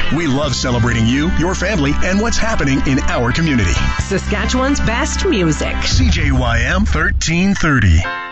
We love celebrating you, your family, and what's happening in our community. Saskatchewan's best music. CJYM 1330.